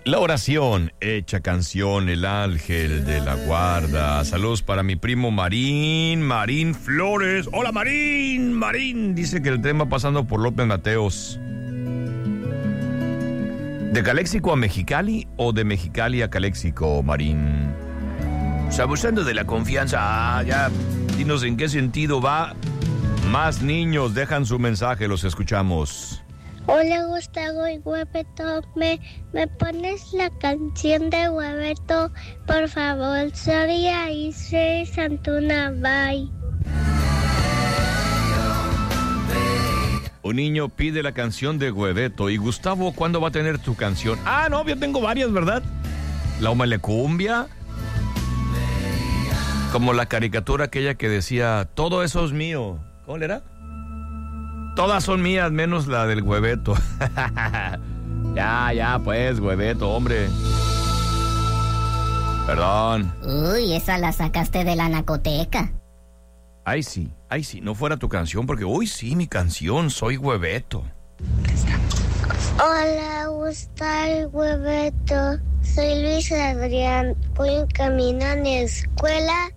La oración hecha canción, el ángel de la guarda. Saludos para mi primo Marín Flores. Hola Marín. Dice que el tren va pasando por López Mateos. ¿De Caléxico a Mexicali o de Mexicali a Caléxico, Marín? Pues abusando de la confianza. Ya, dinos en qué sentido va. Más niños dejan su mensaje, los escuchamos. Hola Gustavo y Hueveto, ¿me pones la canción de Hueveto? Por favor, soy Aisre Santuna, bye. Un niño pide la canción de Hueveto. Y Gustavo, ¿cuándo va a tener tu canción? Ah, no, yo tengo varias, ¿verdad? La Humalecumbia. Como la caricatura aquella que decía, todo eso es mío. ¿Cómo le era? Todas son mías, menos la del Hueveto. Ya, pues, Hueveto, hombre. Perdón. Uy, esa la sacaste de la nacoteca. Ay, sí, no fuera tu canción, porque, uy, sí, mi canción, soy Hueveto. Hola Gustavo y Hueveto, soy Luis Adrián, voy en camino a la escuela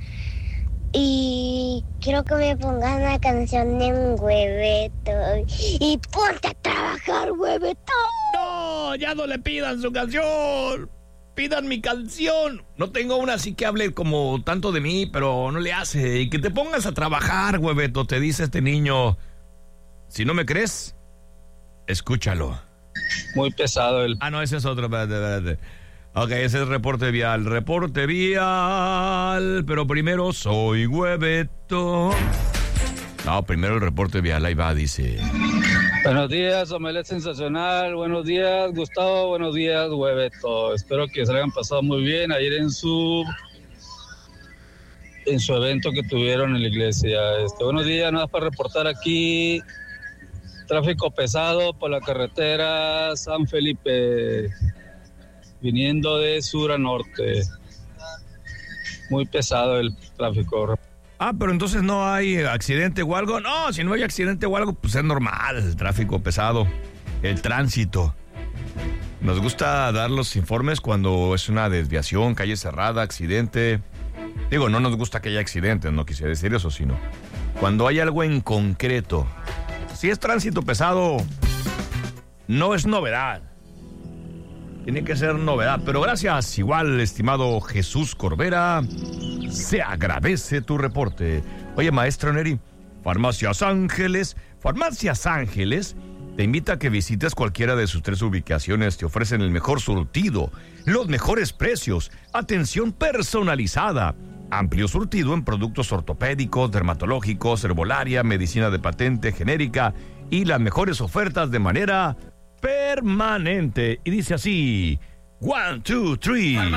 y quiero que me pongan una canción en Hueveto. Y ponte a trabajar, Hueveto. No, ya no le pidan su canción. Pidan mi canción. No tengo una así que hable como tanto de mí, pero no le hace. Y que te pongas a trabajar, Hueveto, te dice este niño. Si no me crees, escúchalo. Muy pesado el... Ah, no, ese es otro. Espérate. Ok, ese es reporte vial. Pero primero soy Hueveto. No, primero el reporte vial. Ahí va, dice. Buenos días, Omelet Sensacional. Buenos días, Gustavo. Buenos días, Hueveto. Espero que se la hayan pasado muy bien ayer en su evento que tuvieron en la iglesia. Buenos días, nada más para reportar aquí. Tráfico pesado por la carretera San Felipe, viniendo de sur a norte. Muy pesado el tráfico. Ah, pero entonces no hay accidente o algo. No, si no hay accidente o algo, pues es normal. El tráfico pesado, el tránsito. Nos gusta dar los informes cuando es una desviación, calle cerrada, accidente. Digo, no nos gusta que haya accidentes, no quise decir eso, sino cuando hay algo en concreto. Si es tránsito pesado, no es novedad. Tiene que ser novedad. Pero gracias, igual, estimado Jesús Corbera. Se agradece tu reporte. Oye, maestro Neri, Farmacias Ángeles te invita a que visites cualquiera de sus 3 ubicaciones. Te ofrecen el mejor surtido, los mejores precios, atención personalizada, amplio surtido en productos ortopédicos, dermatológicos, herbolaria, medicina de patente, genérica y las mejores ofertas de manera permanente. Y dice así: 1, 2, 3.